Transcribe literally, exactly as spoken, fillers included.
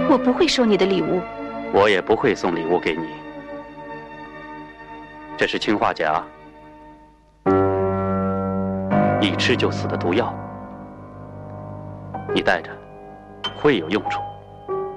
我不会收你的礼物。 我也不会送礼物给你。这是氰化钾，一吃就死的毒药，你带着会有用处。